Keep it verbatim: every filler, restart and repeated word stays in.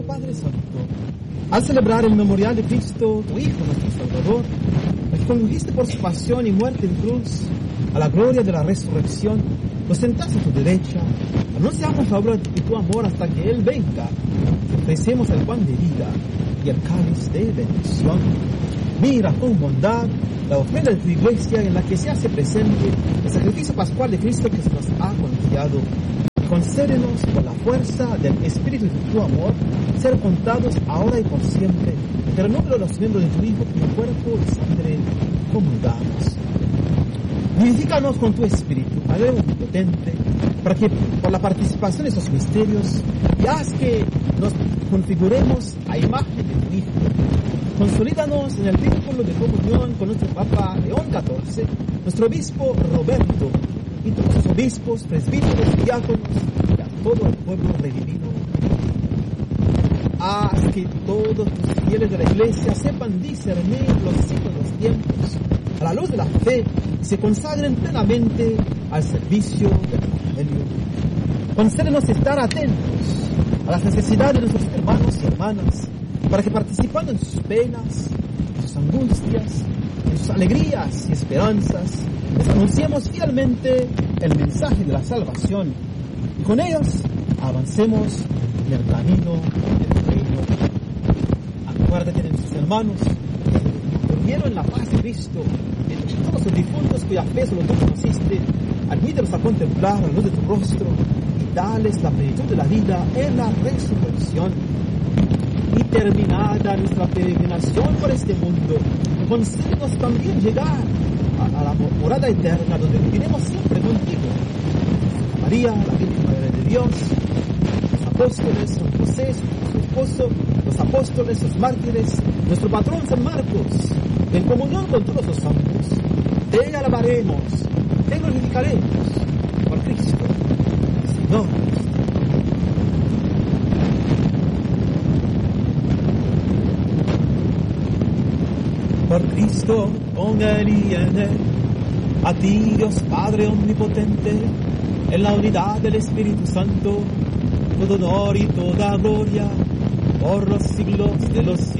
Padre Santo, al celebrar el memorial de Cristo, tu Hijo, nuestro Salvador, el que condujiste por su pasión y muerte en cruz a la gloria de la resurrección, nos sentaste a tu derecha, anunciamos la obra de tu amor hasta que Él venga, ofrecemos el pan de vida y el cáliz de bendición. Mira con bondad la ofrenda de tu iglesia en la que se hace presente el sacrificio pascual de Cristo que se nos ha confiado. Concédenos con la fuerza del Espíritu de tu amor ser contados ahora y por siempre entre el número de los miembros de tu Hijo, cuyo cuerpo y sangre comulgamos. Vivifícanos con tu Espíritu, Padre omnipotente, para que por la participación de estos misterios y haz que nos configuremos a imagen de tu Hijo. Consolídanos en el vínculo de comunión con nuestro Papa León catorce, nuestro obispo Roberto, y todos los obispos, presbíteros, diáconos y a todo el pueblo redimido. Haz que todos los fieles de la Iglesia sepan discernir los signos de los tiempos a la luz de la fe y se consagren plenamente al servicio del Evangelio. Concédenos estar atentos a las necesidades de nuestros hermanos y hermanas, para que participando en sus penas, en sus angustias, en sus alegrías y esperanzas, les anunciemos fielmente el mensaje de la salvación y con ellos avancemos en el camino del reino. Acuérdate de nuestros hermanos que durmieron en la paz de Cristo, de todos los difuntos cuya fe solo tú conociste, admítelos a contemplar la luz de tu rostro y dales la plenitud de la vida en la resurrección. Y terminada nuestra peregrinación por este mundo, concédenos también llegar a, a la morada eterna donde viviremos siempre contigo. María, la Virgen Madre de Dios, los apóstoles, San José, su esposo, los apóstoles, los mártires, nuestro patrón San Marcos, en comunión con todos los santos, te alabaremos, te glorificaremos por Cristo, Señor. Por Cristo, con Él y en Él, a ti Dios Padre omnipotente, en la unidad del Espíritu Santo, todo honor y toda gloria, por los siglos de los siglos.